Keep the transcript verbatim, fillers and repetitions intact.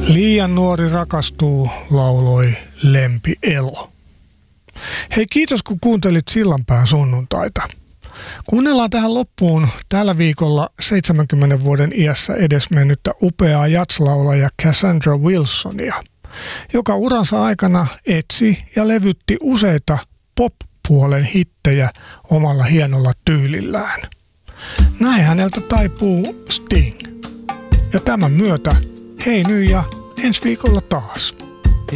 Liian nuori rakastuu, lauloi Lempi Elo. Hei, kiitos kun kuuntelit Sillanpään sunnuntaita. Kuunnellaan tähän loppuun tällä viikolla seitsemänkymmenen vuoden iässä edesmennyttä upeaa jatslaulaja Cassandra Wilsonia, joka uransa aikana etsi ja levytti useita pop-puolen hittejä omalla hienolla tyylillään. Näin häneltä taipuu Sting. Ja tämän myötä hei nyt ja ensi viikolla taas.